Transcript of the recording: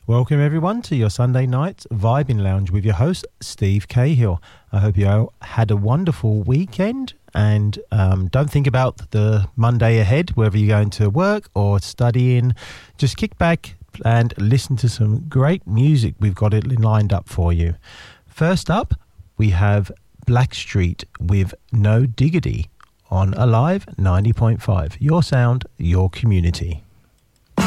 Welcome everyone to your Sunday night Vibing Lounge with your host Steve Cahill. I hope you all had a wonderful weekend and don't think about the Monday ahead, whether you're going to work or studying. Just kick back and listen to some great music. We've got it lined up for you. First up, we have Blackstreet with No Diggity on Alive 90.5. Your sound, your community.